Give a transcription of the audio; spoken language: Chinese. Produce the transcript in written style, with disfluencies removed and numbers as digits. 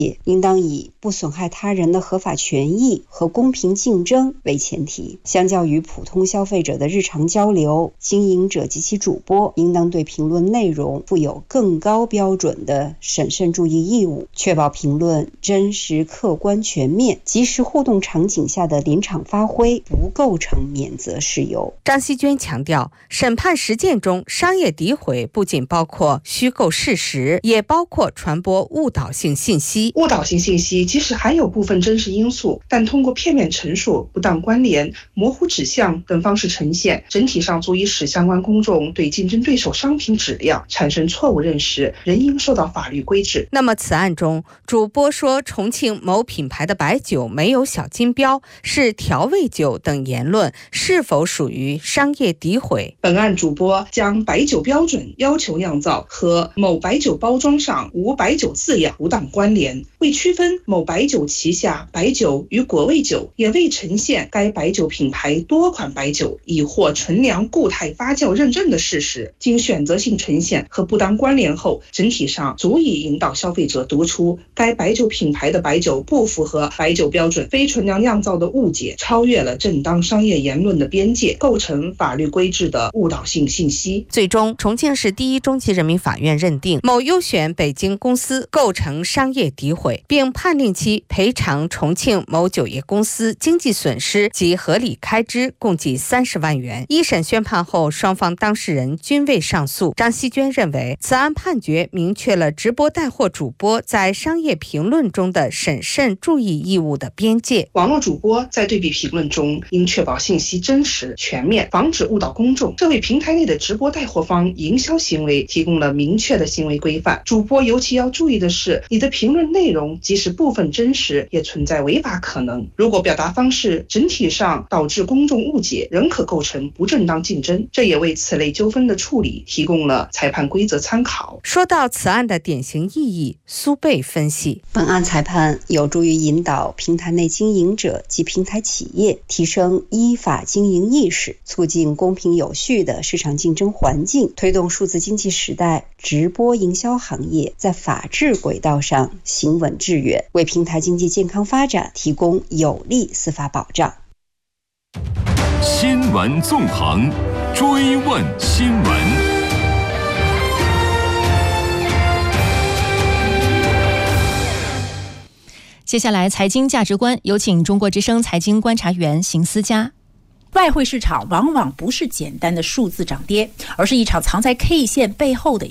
应当以不损害他人的合法权益和公平竞争为前提。相较于普通消费者的日常交流，经营者及其主播应当对评论内容负有更高标准的审慎注意义务，确保评论真实、客观、全面，即时互动场景下的临场发挥不构成免责事由。 张锡娟强调，审判实践中商业诋毁不仅包括虚构事实，也包括传播误导性信息。 误导性信息即使含有部分真实因素，但通过片面陈述、不当关联、模糊指向等方式呈现，整体上足以使相关公众对竞争对手商品质量产生错误认识，仍应受到法律规制。 那么此案中，主播说重庆某品牌的白酒没有小金标，是调味酒等言论，是否属于商业诋毁？ 本案主播将白酒标准要求酿造和某白酒包装上无白酒字样不当关联，未区分某白酒旗下白酒与果味酒，也未呈现该白酒品牌多款白酒已获纯粮固态发酵认证的事实，经选择性呈现和不当关联后，整体上足以引导消费者得出该白酒品牌的白酒不符合白酒标准、非纯粮酿造的误解，超越了正当商业言论的边界，构成法律规制的误导性信息。 最终，重庆市第一中级人民法院认定某优选北京公司构成商业诋毁，并判令其赔偿重庆某酒业公司经济损失及合理开支共计30万元。一审宣判后，双方当事人均未上诉。张锡娟认为，此案判决明确了直播带货主播在商业评论中的审慎注意义务的边界。 网络主播在对比评论中应确保信息真实全面，防止误导公众，这为平台内的直播带货方营销行为提供了明确的行为规范。主播尤其要注意的是，你的评论内容即使部分真实，也存在违法可能。如果表达方式整体上导致公众误解，仍可构成不正当竞争，这也为此类纠纷的处理提供了裁判规则参考。 说到此案的典型意义，苏贝分析， 本案裁判有助于引导平台内经营者及平台企业提升依法经营意识，促进公平有序的市场竞争环境，推动数字经济时代直播营销行业在法治轨道上行稳致远，为平台经济健康发展提供有力司法保障。 新闻纵横，追问新闻。 接下来财经价值观，有请中国之声财经观察员邢思佳。 外汇市场往往不是简单的数字涨跌，而是一场藏在 K 线背后的